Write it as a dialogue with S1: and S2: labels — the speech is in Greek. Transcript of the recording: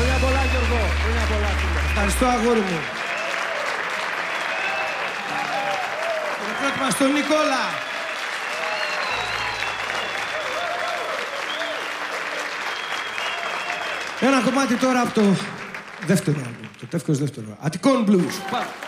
S1: Χρόνια πολλά, Γιώργο. Χρόνια πολλά, φίλε.
S2: Ευχαριστώ, αγόρι μου. Χειροκρότημα στον Νικόλα. Ένα κομμάτι τώρα από το δεύτερο άλμπομ, το τεύχος δεύτερο. Αττικών Blues.
S1: Πάμε.